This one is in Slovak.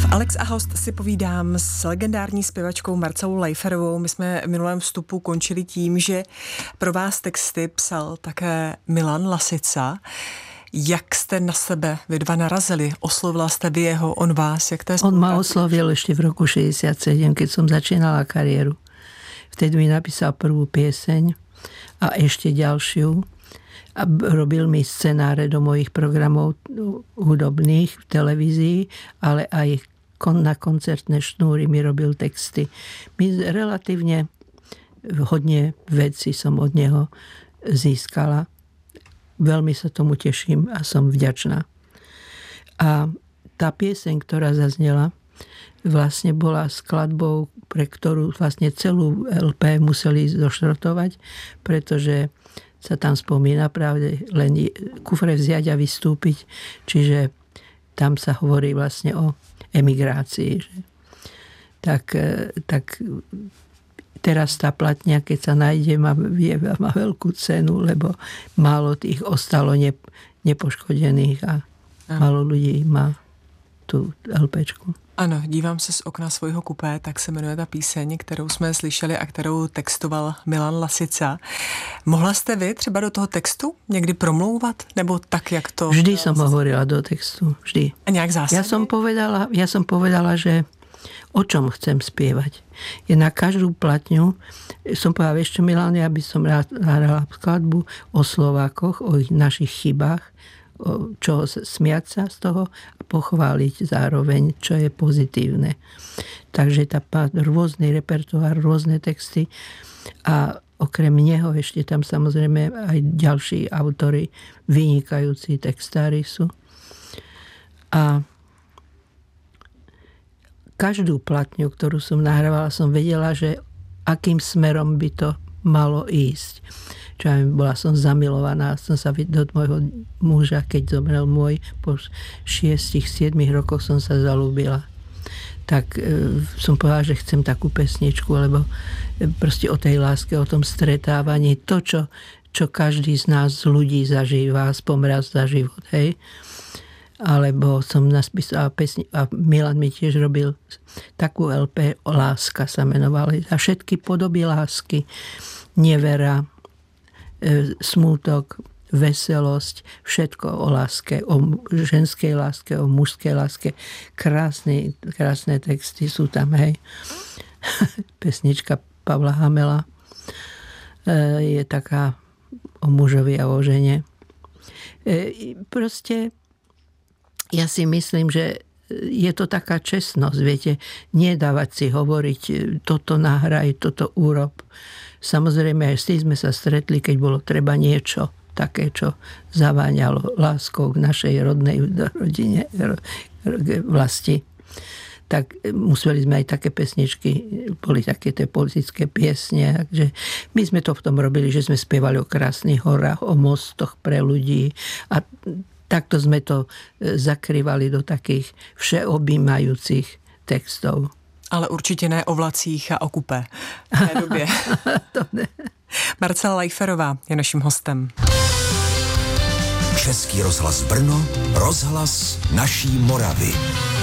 Alex a host si povídám s legendární zpěvačkou Marcelou Lajferovou. My jsme v minulém vstupu končili tím, že pro vás texty psal také Milan Lasica. Jak jste na sebe vy dva narazili? Oslovila jste vy jeho, on vás? Jak to je on ma oslovil ešte v roku 67, keď som začínala kariéru. Vtedy mi napísal prvú pieseň a ešte ďalšiu. A robil mi scenáre do mojich programov hudobných v televízii, ale aj na koncertné šnúry mi robil texty. My relatívne hodne vecí som od neho získala. Veľmi sa tomu teším a som vďačná. A tá pieseň, ktorá zaznela, vlastne bola skladbou, pre ktorú vlastne celú LP museli zošrotovať, pretože sa tam spomína práve len kufre vziať a vystúpiť. Čiže tam sa hovorí vlastne o emigrácii. Tak teraz tá platňa, keď sa nájde, má veľkú cenu, lebo málo tých ostalo nepoškodených a málo ľudí má tú LPčku. Ano, dívám se z okna svojho kupé, tak se jmenuje ta píseň, kterou jsme slyšeli a kterou textoval Milan Lasica. Mohla jste vy třeba do toho textu někdy promlouvat? Nebo tak, jak to... Vždy som hovorila do textu, vždy. A nějak zásadně? Ja som povedala, že o čom chcem spievať. Je na každú platňu, som povedala, ešte Milan, ja by som rád nahrala skladbu o Slovákoch, o ich našich chybách, čo smiať sa z toho a pochváliť zároveň, čo je pozitívne. Takže tá rôzny repertoár, rôzne texty a okrem neho ešte tam samozrejme aj ďalší autori, vynikajúci textári sú. A každú platňu, ktorú som nahrávala, som vedela, že akým smerom by to malo ísť. Čo ja bola som zamilovaná, som sa do môjho muža, keď zomrel môj, po 6-7 rokoch som sa zalúbila. Tak som povedala, že chcem takú pesničku, lebo proste o tej láske, o tom stretávaní, to, čo každý z nás ľudí zažíva, spomraz za život, hej. Alebo som naspísala pesni a Milan mi tiež robil takú LP o Láska sa menovala. A všetky podoby lásky, nevera, smútok, veselosť, všetko o láske, o ženskej láske, o mužskej láske. Krásne texty sú tam, hej. Pesnička Pavla Hamela je taká o mužovi a o žene. Proste ja si myslím, že je to taká čestnosť, viete, nedávať si hovoriť, toto nahraj, toto urob. Samozrejme, aj s tým sme sa stretli, keď bolo treba niečo také, čo zaváňalo láskou k našej rodnej rodine, vlasti. Tak museli sme aj také pesničky, boli také tie politické piesne. Takže my sme to v tom robili, že sme spievali o krásnych horách, o mostoch pre ľudí a takto sme to zakrývali do takých všeobjímajúcich textov. Ale určitě ne o vlacích a o kupé v té době. To ne. Marcela Lajferová je naším hostem. Český rozhlas Brno, rozhlas naší Moravy.